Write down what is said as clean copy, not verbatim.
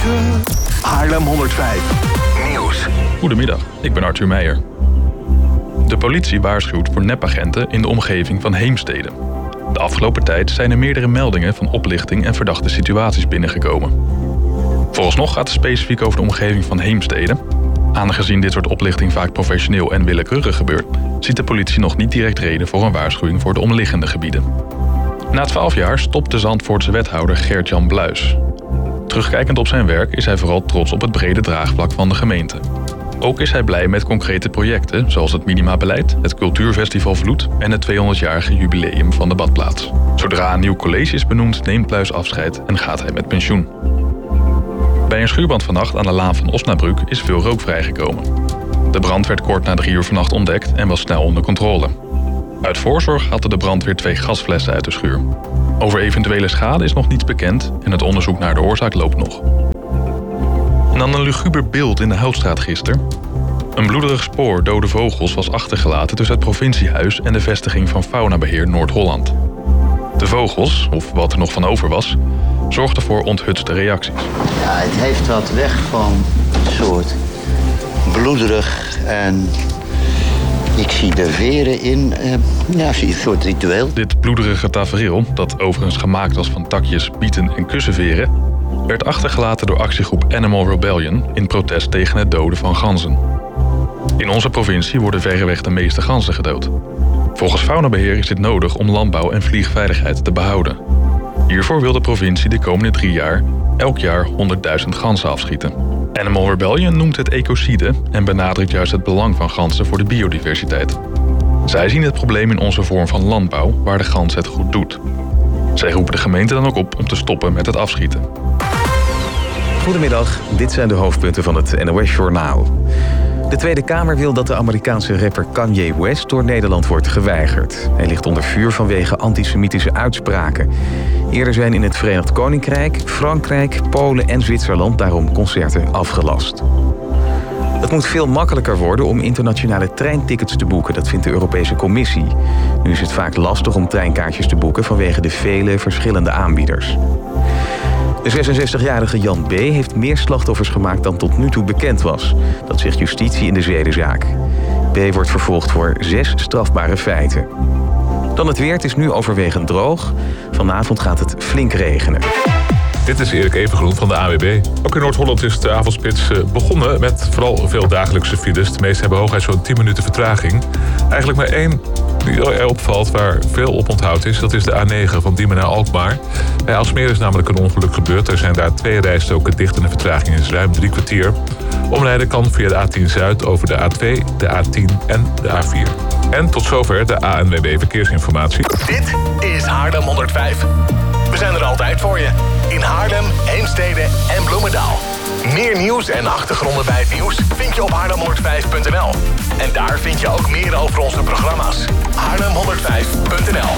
Haarlem 105 Nieuws. Goedemiddag, ik ben Arthur Meijer. De politie waarschuwt voor nepagenten in de omgeving van Heemstede. De afgelopen tijd zijn er meerdere meldingen van oplichting en verdachte situaties binnengekomen. Vooralsnog gaat het specifiek over de omgeving van Heemstede. Aangezien dit soort oplichting vaak professioneel en willekeurig gebeurt, ziet de politie nog niet direct reden voor een waarschuwing voor de omliggende gebieden. Na 12 jaar stopt de Zandvoortse wethouder Gert-Jan Bluis. Terugkijkend op zijn werk is hij vooral trots op het brede draagvlak van de gemeente. Ook is hij blij met concrete projecten zoals het Minimabeleid, het Cultuurfestival Vloed en het 200-jarige jubileum van de badplaats. Zodra een nieuw college is benoemd, neemt Bluis afscheid en gaat hij met pensioen. Bij een schuurbrand vannacht aan de Laan van Osnabrück is veel rook vrijgekomen. De brand werd kort na 3 uur vannacht ontdekt en was snel onder controle. Uit voorzorg haalde de brandweer 2 gasflessen uit de schuur. Over eventuele schade is nog niets bekend en het onderzoek naar de oorzaak loopt nog. En dan een luguber beeld in de Houtstraat gisteren. Een bloederig spoor dode vogels was achtergelaten tussen het provinciehuis en de vestiging van Faunabeheer Noord-Holland. De vogels, of wat er nog van over was, zorgden voor onthutste reacties. Ja, het heeft wat weg van een soort bloederig en ik zie de veren in, zie een soort ritueel. Dit bloederige tafereel, dat overigens gemaakt was van takjes, bieten en kussenveren, werd achtergelaten door actiegroep Animal Rebellion in protest tegen het doden van ganzen. In onze provincie worden verreweg de meeste ganzen gedood. Volgens Faunabeheer is dit nodig om landbouw en vliegveiligheid te behouden. Hiervoor wil de provincie de komende 3 jaar elk jaar 100.000 ganzen afschieten. Animal Rebellion noemt het ecocide en benadrukt juist het belang van ganzen voor de biodiversiteit. Zij zien het probleem in onze vorm van landbouw, waar de gans het goed doet. Zij roepen de gemeente dan ook op om te stoppen met het afschieten. Goedemiddag, dit zijn de hoofdpunten van het NOS-journaal. De Tweede Kamer wil dat de Amerikaanse rapper Kanye West door Nederland wordt geweigerd. Hij ligt onder vuur vanwege antisemitische uitspraken. Eerder zijn in het Verenigd Koninkrijk, Frankrijk, Polen en Zwitserland daarom concerten afgelast. Het moet veel makkelijker worden om internationale treintickets te boeken, dat vindt de Europese Commissie. Nu is het vaak lastig om treinkaartjes te boeken vanwege de vele verschillende aanbieders. De 66-jarige Jan B. heeft meer slachtoffers gemaakt dan tot nu toe bekend was. Dat zegt justitie in de zedenzaak. B. wordt vervolgd voor 6 strafbare feiten. Dan het weer, het is nu overwegend droog. Vanavond gaat het flink regenen. Dit is Erik Evengroen van de AWB. Ook in Noord-Holland is de avondspits begonnen met vooral veel dagelijkse files. De meeste hebben hooguit zo'n 10 minuten vertraging. Eigenlijk maar één die er opvalt waar veel op onthoud is. Dat is de A9 van Diemen naar Alkmaar. Bij Aalsmeer is namelijk een ongeluk gebeurd. Er zijn daar 2 rijstroken dicht en de vertraging is ruim 3 kwartier. Omrijden kan via de A10 Zuid over de A2, de A10 en de A4. En tot zover de ANWB Verkeersinformatie. Dit is Haarlem 105. We zijn er altijd voor je. In Haarlem, Heemstede en Bloemendaal. Meer nieuws en achtergronden bij het nieuws vind je op haarlem105.nl. En daar vind je ook meer over onze programma's. Haarlem105.nl